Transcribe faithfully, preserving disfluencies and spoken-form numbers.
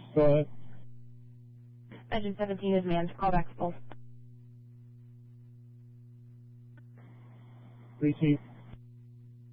Go ahead. Engine seventeen is manned. Callback full. Receive.